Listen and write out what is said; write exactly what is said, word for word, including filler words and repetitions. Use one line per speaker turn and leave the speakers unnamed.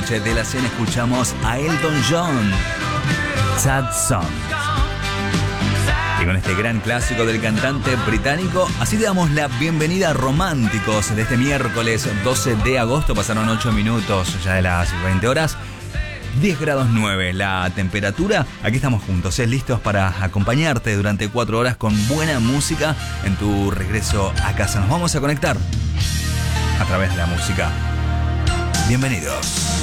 noche de la cena escuchamos a Elton John, Sad Song. Y con este gran clásico del cantante británico, así le damos la bienvenida a Románticos de este miércoles doce de agosto. Pasaron ocho minutos ya de las veinte horas. diez grados nueve la temperatura. Aquí estamos juntos, ¿eh? Listos para acompañarte durante cuatro horas con buena música en tu regreso a casa. Nos vamos a conectar a través de la música. Bienvenidos.